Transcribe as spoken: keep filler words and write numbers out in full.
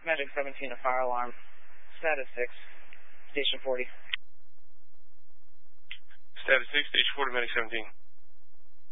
Medic seventeen, a fire alarm. Status six, Station forty. Status six, Station forty, Medic seventeen.